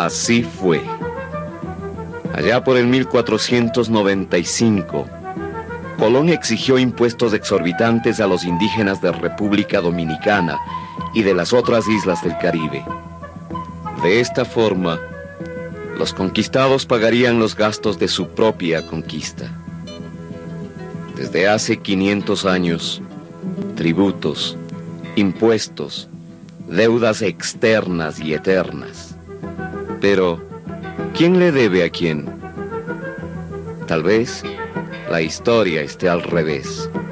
Así fue. Allá por el 1495, Colón exigió impuestos exorbitantes a los indígenas de República Dominicana y de las otras islas del Caribe. De esta forma, los conquistados pagarían los gastos de su propia conquista. Desde hace 500 años, tributos, impuestos, deudas externas y eternas. Pero, ¿quién le debe a quién? Tal vez la historia esté al revés.